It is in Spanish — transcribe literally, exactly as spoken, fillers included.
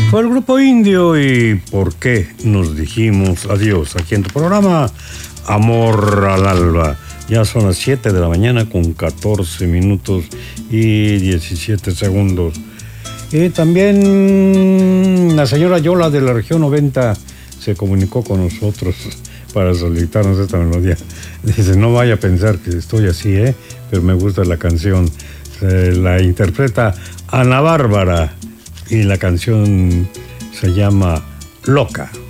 Fue el Grupo Indio y ¿por qué nos dijimos adiós? Aquí en tu programa Amor al Alba. Ya son las siete de la mañana con catorce minutos y diecisiete segundos. Y también la señora Yola de la región noventa se comunicó con nosotros para solicitarnos esta melodía. Dice, no vaya a pensar que estoy así, ¿eh? Pero me gusta la canción. Se la interpreta Ana Bárbara y la canción se llama Loca.